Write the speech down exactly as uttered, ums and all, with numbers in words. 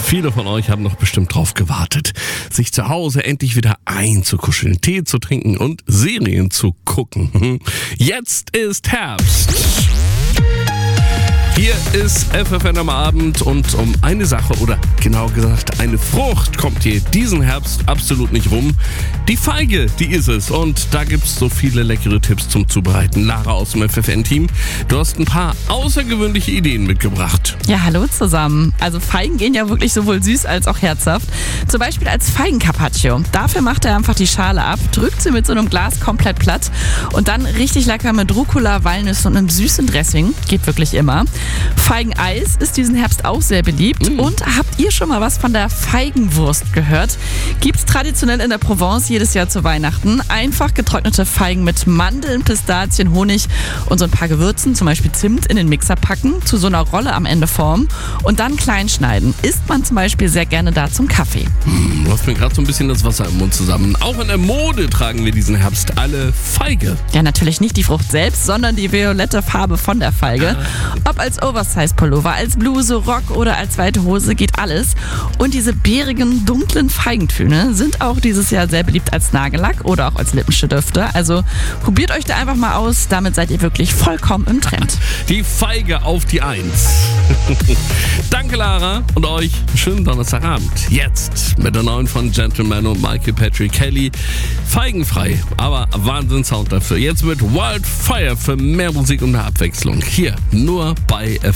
Viele von euch haben noch bestimmt drauf gewartet, sich zu Hause endlich wieder einzukuscheln, Tee zu trinken und Serien zu gucken. Jetzt ist Herbst. Hier ist F F N am Abend und um eine Sache oder genau gesagt eine Frucht kommt hier diesen Herbst absolut nicht rum. Die Feige, die ist es und da gibt's so viele leckere Tipps zum Zubereiten. Lara aus dem F F N-Team, du hast ein paar außergewöhnliche Ideen mitgebracht. Ja, hallo zusammen. Also Feigen gehen ja wirklich sowohl süß als auch herzhaft. Zum Beispiel als Feigencarpaccio. Dafür macht er einfach die Schale ab, drückt sie mit so einem Glas komplett platt und dann richtig lecker mit Rucola, Walnüssen und einem süßen Dressing. Geht wirklich immer. Feigeneis ist diesen Herbst auch sehr beliebt. Mm. Und habt ihr schon mal was von der Feigenwurst gehört? Gibt's traditionell in der Provence jedes Jahr zu Weihnachten. Einfach getrocknete Feigen mit Mandeln, Pistazien, Honig und so ein paar Gewürzen, zum Beispiel Zimt, in den Mixer packen, zu so einer Rolle am Ende formen und dann klein schneiden. Isst man zum Beispiel sehr gerne da zum Kaffee. Mm, läuft mir gerade so ein bisschen das Wasser im Mund zusammen. Auch in der Mode tragen wir diesen Herbst alle Feige. Ja, natürlich nicht die Frucht selbst, sondern die violette Farbe von der Feige. Ob als Oversize-Pullover, als Bluse, Rock oder als weite Hose geht alles. Und diese beerigen, dunklen Feigentöne sind auch dieses Jahr sehr beliebt als Nagellack oder auch als Lippenstifte. Also probiert euch da einfach mal aus, damit seid ihr wirklich vollkommen im Trend. Die Feige auf die Eins. Danke Lara und euch einen schönen Donnerstagabend. Jetzt mit der neuen von Gentleman und Michael Patrick Kelly. Feigenfrei, aber Wahnsinn Sound dafür. Jetzt mit Wildfire für mehr Musik und mehr Abwechslung. Hier nur bei F